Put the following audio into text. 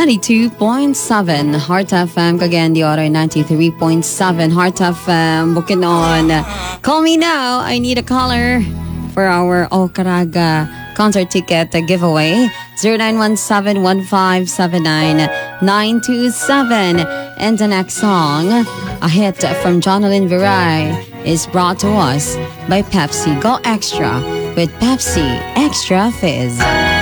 92.7 Heart FM, Cagayan de Oro 93.7 Heart FM, Bukidnon. Call me now, I need a caller for our Okaraga concert ticket giveaway. 0917-1579-927. And the next song, a hit from Jonalyn Viray, is brought to us by Pepsi. Go Extra with Pepsi Extra Fizz.